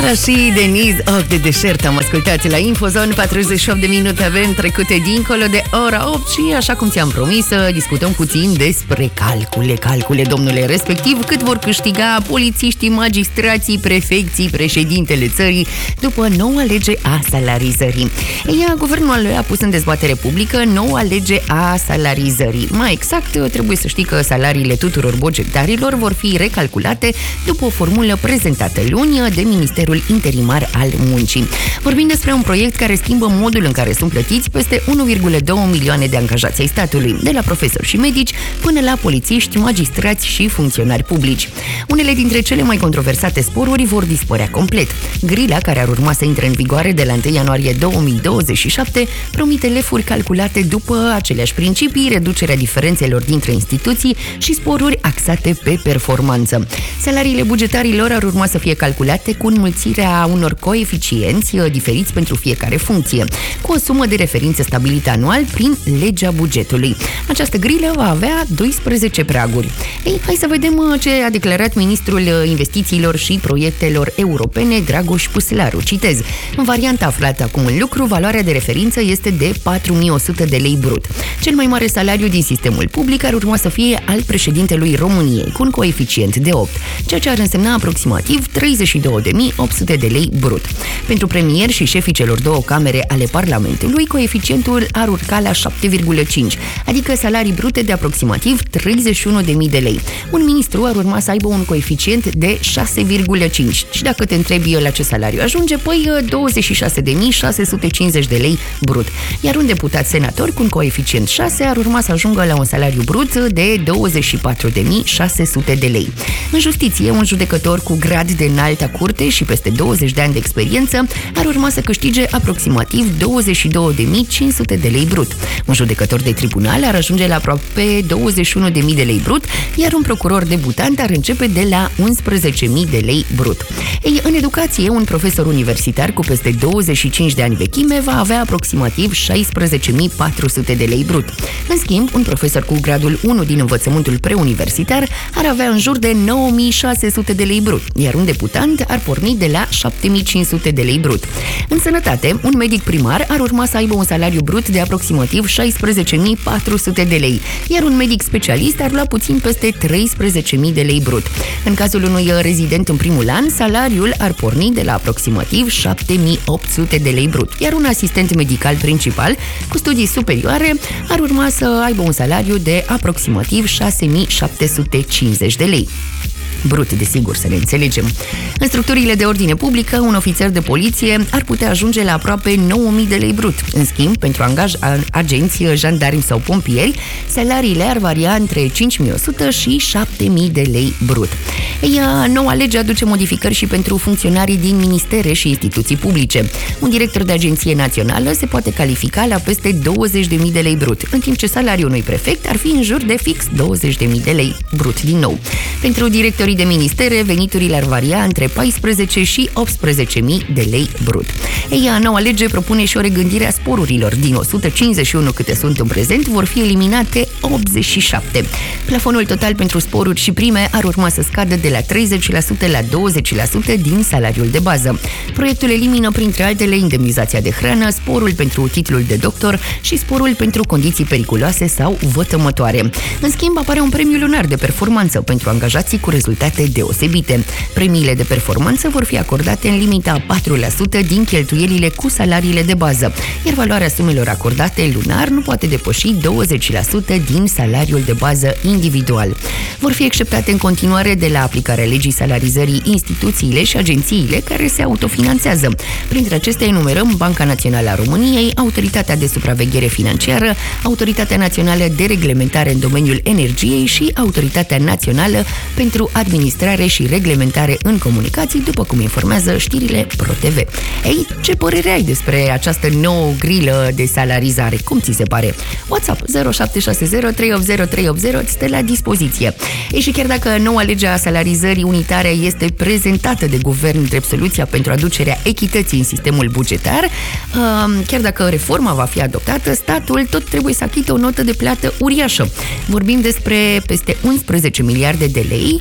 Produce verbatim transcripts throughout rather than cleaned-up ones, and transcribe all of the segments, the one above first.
Sara și Denise, ochi de deșert am ascultat la Infozone. Patruzeci și opt de minute avem trecute dincolo de ora opt și, așa cum ți-am promis, să discutăm puțin despre calcule, calcule, domnule, respectiv cât vor câștiga polițiștii, magistrații, prefecții, președintele țării după noua lege a salarizării. Ea, guvernul a pus în dezbatere publică noua lege a salarizării. Mai exact, trebuie să știi că salariile tuturor bugetarilor vor fi recalculate după o formulă prezentată luni de Ministerul Interimar al Muncii. Vorbim despre un proiect care schimbă modul în care sunt plătiți peste unu virgulă doi milioane de angajați ai statului, de la profesori și medici până la polițiști, magistrați și funcționari publici. Unele dintre cele mai controversate sporuri vor dispărea complet. Grila, care ar urma să intre în vigoare de la întâi ianuarie două mii douăzeci și șapte, promite lefuri calculate după aceleași principii, reducerea diferențelor dintre instituții și sporuri axate pe performanță. Salariile bugetarilor ar urma să fie calculate cu înmulțirea unor coeficienți diferiți pentru fiecare funcție, cu o sumă de referință stabilită anual prin legea bugetului. Această grilă va avea doisprezece praguri. Ei, hai să vedem ce a declarat ministrul investițiilor și proiectelor europene, Dragoș Puslaru. Citez: în varianta aflată acum în lucru, valoarea de referință este de patru mii o sută de lei brut. Cel mai mare salariu din sistemul public ar urma să fie al președintelui României, cu un coeficient de opt, ceea ce ar însemna aproximativ treizeci și două de mii opt sute de lei brut. Pentru premier și șefii celor două camere ale Parlamentului, coeficientul ar urca la șapte virgulă cinci, adică salarii brute de aproximativ treizeci și unu de mii de lei. Un ministru ar urma să aibă un coeficient de șase virgulă cinci. Și dacă te întrebi la ce salariu ajunge, păi douăzeci și șase de mii șase sute cincizeci de lei brut. Iar un deputat senator cu un coeficient șase ar urma să ajungă la un salariu brut de douăzeci și patru de mii șase sute de lei. În justiție, un judecător cu grad de înaltă curte și peste douăzeci de ani de experiență ar urma să câștige aproximativ douăzeci și două de mii cinci sute de lei brut. Un judecător de tribunal ar ajunge la aproape douăzeci și unu de mii de lei brut, iar un procuror debutant ar începe de la unsprezece mii de lei brut. Ei, în educație, un profesor universitar cu peste douăzeci și cinci de ani vechime va avea aproximativ șaisprezece mii patru sute de lei brut. În schimb, un profesor cu gradul unu din învățământul preuniversitar ar avea în jur de nouă mii șase sute de lei brut, iar un deputant ar porni de la șapte mii cinci sute de lei brut. În sănătate, un medic primar ar urma să aibă un salariu brut de aproximativ șaisprezece mii patru sute de lei, iar un medic specialist ar lua puțin peste treisprezece mii de lei brut. În cazul unui rezident în primul an, salariul ar porni de la aproximativ șapte mii opt sute de lei brut, iar un asistent medical principal cu studii superioare ar urma să aibă un salariu de aproximativ șase mii șapte sute cincizeci de lei. Brut, desigur, să ne înțelegem. În structurile de ordine publică, un ofițer de poliție ar putea ajunge la aproape nouă mii de lei brut. În schimb, pentru angaj, agenți, jandarmi sau pompieri, salariile ar varia între cinci mii o sută și șapte mii de lei brut. Ea, noua lege aduce modificări și pentru funcționarii din ministere și instituții publice. Un director de agenție națională se poate califica la peste douăzeci de mii de lei brut, în timp ce salariul unui prefect ar fi în jur de fix douăzeci de mii de lei brut din nou. Pentru directorii de ministere, veniturile ar varia între paisprezece și optsprezece mii de lei brut. Ea, noua lege propune și o regândire a sporurilor. Din o sută cincizeci și unu câte sunt în prezent, vor fi eliminate optzeci și șapte. Plafonul total pentru sporuri și prime ar urma să scadă de la treizeci la sută la douăzeci la sută din salariul de bază. Proiectul elimină, printre altele, indemnizația de hrană, sporul pentru titlul de doctor și sporul pentru condiții periculoase sau vătămătoare. În schimb, apare un premiu lunar de performanță pentru angajații cu rezultate deosebite. Premiile de performanță vor fi acordate în limita a patru la sută din cheltuielile cu salariile de bază, iar valoarea sumelor acordate lunar nu poate depăși douăzeci la sută din salariul de bază individual. Vor fi exceptate în continuare de la aplicarea legii salarizării instituțiile și agențiile care se autofinanțează. Printre acestea enumerăm Banca Națională a României, Autoritatea de Supraveghere Financiară, Autoritatea Națională de Reglementare în domeniul energiei și Autoritatea Națională pentru Administrare și Reglementare în Comunicații, după cum informează știrile ProTV. Ei, ce părere ai despre această nouă grilă de salarizare? Cum ți se pare? WhatsApp zero șapte șase zero trei opt zero trei opt zero ți stă la dispoziție. Ei, și chiar dacă noua lege a salarizării unitare este prezentată de guvern drept soluția pentru aducerea echității în sistemul bugetar, chiar dacă reforma va fi adoptată, statul tot trebuie să achite o notă de plată uriașă. Vorbim despre peste unsprezece miliarde de lei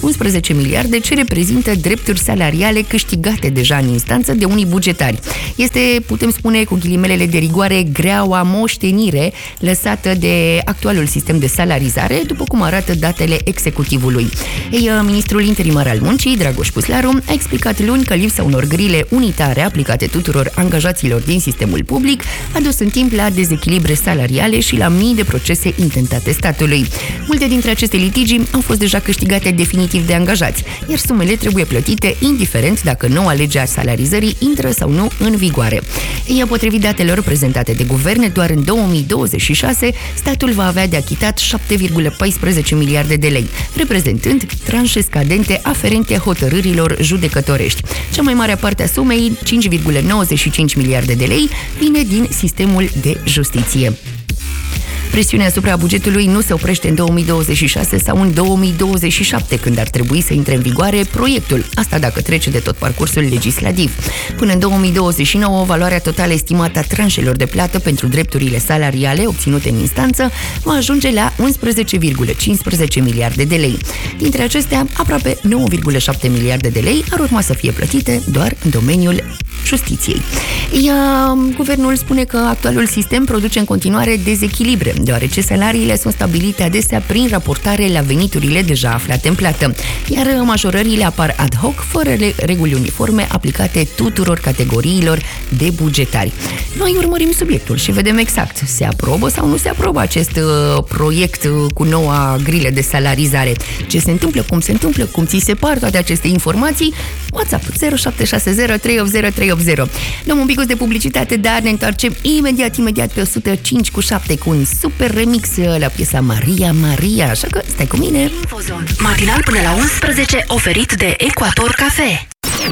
unsprezece miliarde ce reprezintă drepturi salariale câștigate deja în instanță de unii bugetari. Este, putem spune cu ghilimelele de rigoare, greaua moștenire lăsată de actualul sistem de salarizare, după cum arată datele executivului. Ei, ministrul interimar al muncii, Dragoș Puslaru, a explicat luni că lipsa unor grile unitare aplicate tuturor angajaților din sistemul public a dus în timp la dezechilibre salariale și la mii de procese intentate statului. Multe dintre aceste litigi au fost deja câștigate definitiv de angajați, iar sumele trebuie plătite indiferent dacă noua lege a salarizării intră sau nu în vigoare. Ei, potrivit datelor prezentate de guverne, doar în două mii douăzeci și șase statul va avea de achitat șapte virgulă paisprezece miliarde de lei, reprezentând tranșe scadente aferente hotărârilor judecătorești. Cea mai mare parte a sumei, cinci virgulă nouăzeci și cinci miliarde de lei, vine din sistemul de justiție. Presiunea asupra bugetului nu se oprește în două mii douăzeci și șase sau în două mii douăzeci și șapte, când ar trebui să intre în vigoare proiectul, asta dacă trece de tot parcursul legislativ. Până în două mii douăzeci și nouă, valoarea totală estimată a tranșelor de plată pentru drepturile salariale obținute în instanță va ajunge la unsprezece virgulă cincisprezece miliarde de lei. Dintre acestea, aproape nouă virgulă șapte miliarde de lei ar urma să fie plătite doar în domeniul justiției. Iar guvernul spune că actualul sistem produce în continuare dezechilibre, deoarece salariile sunt stabilite adesea prin raportare la veniturile deja aflate în plată, iar majorările apar ad hoc, fără reguli uniforme aplicate tuturor categoriilor de bugetari. Noi urmărim subiectul și vedem exact, se aprobă sau nu se aprobă acest uh, proiect uh, cu noua grilă de salarizare. Ce se întâmplă, cum se întâmplă, cum ți se par toate aceste informații? WhatsApp zero șapte șase zero trei opt zero trei opt zero. Luăm un pic de publicitate, dar ne întoarcem imediat, imediat pe o sută cinci cu șapte cu un super remix la piesa Maria Maria, așa că stai cu mine. Infozon. Matinal până la unsprezece, oferit de Ecuator Cafe.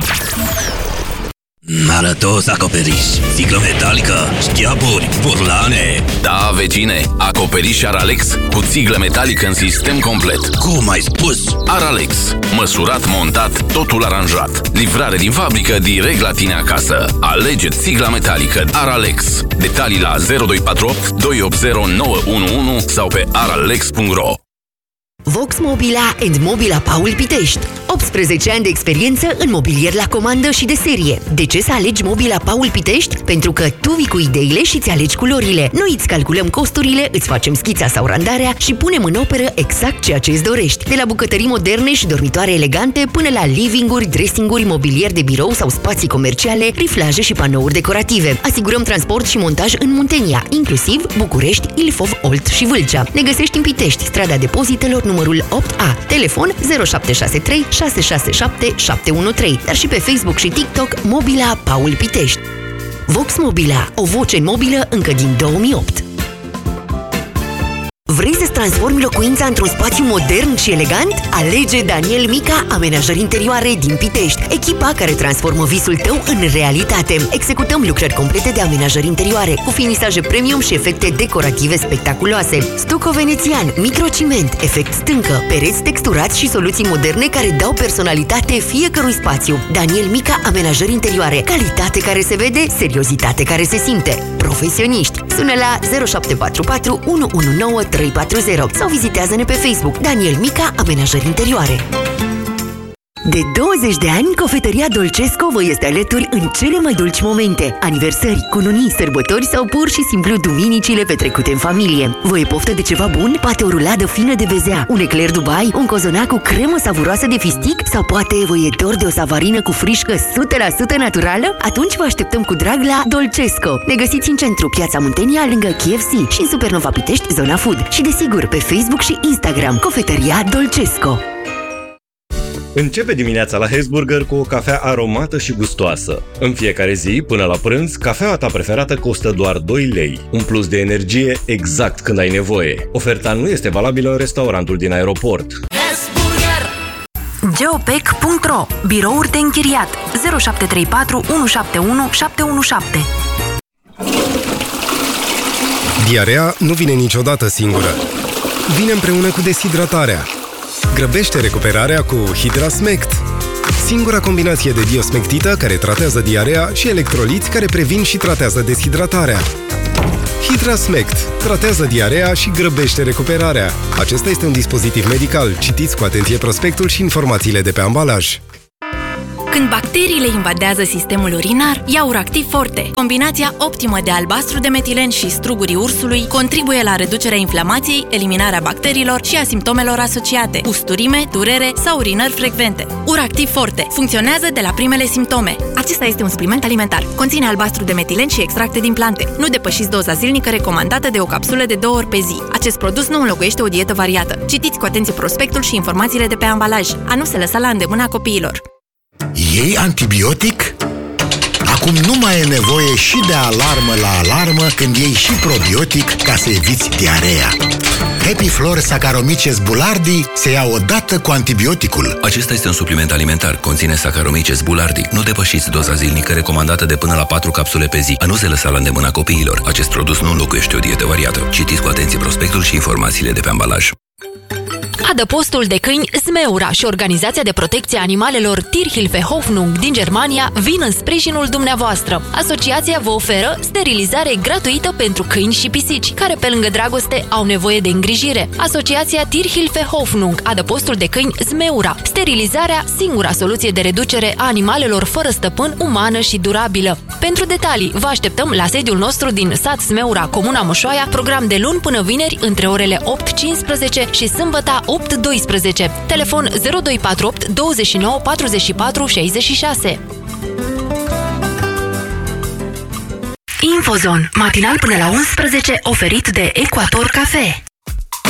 Arătos acoperiș, țiglă-metalică, șchiaburi, burlane. Da, vecine, acoperiș Aralex cu țiglă metalică în sistem complet. Cum ai spus? Aralex, măsurat, montat, totul aranjat. Livrare din fabrică direct la tine acasă. Alege țigla metalică Aralex. Detalii la zero doi patru opt doi opt zero nouă unu unu sau pe aralex punct ro. Vox Mobila and Mobila Paul Pitești. optsprezece ani de experiență în mobilier la comandă și de serie. De ce să alegi Mobila Paul Pitești? Pentru că tu vii cu ideile și îți alegi culorile. Noi îți calculăm costurile, îți facem schița sau randarea și punem în operă exact ceea ce îți dorești. De la bucătării moderne și dormitoare elegante până la living-uri, dressing-uri, mobilier de birou sau spații comerciale, riflaje și panouri decorative. Asigurăm transport și montaj în Muntenia, inclusiv București, Ilfov, Olt și Vâlcea. Ne găsești în Pitești, strada Depozitelor numărul opt A, telefon zero șapte șase trei șase șase șapte șapte unu trei, dar și pe Facebook și TikTok Mobila Paul Pitești. Vox Mobila, o voce mobilă încă din două mii opt. Vrei să-ți transformi locuința într-un spațiu modern și elegant? Alege Daniel Mica Amenajări Interioare din Pitești, echipa care transformă visul tău în realitate. Executăm lucrări complete de amenajări interioare, cu finisaje premium și efecte decorative spectaculoase. Stuco venețian, microciment, efect stâncă, pereți texturați și soluții moderne care dau personalitate fiecărui spațiu. Daniel Mica Amenajări Interioare, calitate care se vede, seriozitate care se simte. Profesioniști. Sună la zero șapte patru patru unu unu nouă trei patru zero sau vizitează-ne pe Facebook Daniel Mica Amenajări Interioare. De douăzeci de ani, Cofetăria Dolcesco vă este alături în cele mai dulci momente. Aniversări, cununii, sărbători sau pur și simplu duminicile petrecute în familie. Vă e poftă de ceva bun? Poate o ruladă fină de bezea, un ecler Dubai, un cozonac cu cremă savuroasă de fistic sau poate vă e dor de o savarină cu frișcă o sută la sută naturală? Atunci vă așteptăm cu drag la Dolcesco. Ne găsiți în centru, Piața Muntenia, lângă K F C și în Supernova Pitești, zona Food. Și desigur pe Facebook și Instagram, Cofetăria Dolcesco. Începe dimineața la Hesburger cu o cafea aromată și gustoasă. În fiecare zi, până la prânz, cafeaua ta preferată costă doar doi lei. Un plus de energie exact când ai nevoie. Oferta nu este valabilă în restaurantul din aeroport. geopec punct ro. Birouri de închiriat zero șapte trei patru unu șapte unu șapte unu șapte. Diarea nu vine niciodată singură. Vine împreună cu deshidratarea. Grăbește recuperarea cu Hidrasmect. Singura combinație de diosmectită care tratează diarea și electroliți care previn și tratează deshidratarea. Hidrasmect tratează diarea și grăbește recuperarea. Acesta este un dispozitiv medical. Citiți cu atenție prospectul și informațiile de pe ambalaj. Când bacteriile invadează sistemul urinar, ia Uractiv Forte. Combinația optimă de albastru de metilen și strugurii ursului contribuie la reducerea inflamației, eliminarea bacteriilor și a simptomelor asociate, usturime, durere sau urinări frecvente. Uractiv Forte funcționează de la primele simptome. Acesta este un supliment alimentar. Conține albastru de metilen și extracte din plante. Nu depășiți doza zilnică recomandată de o capsulă de două ori pe zi. Acest produs nu înlocuiește o dietă variată. Citiți cu atenție prospectul și informațiile de pe ambalaj. A nu se lăsa la îndemâna copiilor. Iei antibiotic? Acum nu mai e nevoie și de alarmă la alarmă când iei și probiotic ca să eviți diarea. Happy Flor Saccharomyces boulardii se ia odată cu antibioticul. Acesta este un supliment alimentar. Conține Saccharomyces boulardii. Nu depășiți doza zilnică recomandată de până la patru capsule pe zi. A nu se lăsa la îndemâna copiilor. Acest produs nu înlocuiește o dietă variată. Citiți cu atenție prospectul și informațiile de pe ambalaj. Adăpostul de câini Zmeura și Organizația de Protecție a Animalelor Tierhilfe-Hoffnung din Germania vin în sprijinul dumneavoastră. Asociația vă oferă sterilizare gratuită pentru câini și pisici, care pe lângă dragoste au nevoie de îngrijire. Asociația Tierhilfe-Hoffnung, adăpostul de câini Zmeura. Sterilizarea, singura soluție de reducere a animalelor fără stăpân, umană și durabilă. Pentru detalii, vă așteptăm la sediul nostru din sat Zmeura, Comuna Moșoaia, program de luni până vineri între orele opt cincisprezece și sâmbăta opt doisprezece. Telefon zero doi patru opt douăzeci și nouă patruzeci și patru șaizeci și șase. Infozon, matinal până la unsprezece, oferit de Equator Cafe.